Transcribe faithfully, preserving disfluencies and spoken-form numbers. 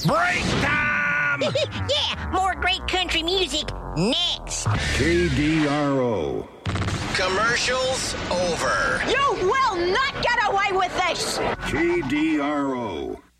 Break time! Yeah, more great country music next. K D R O. Commercials over. You will not get away with this! K D R O.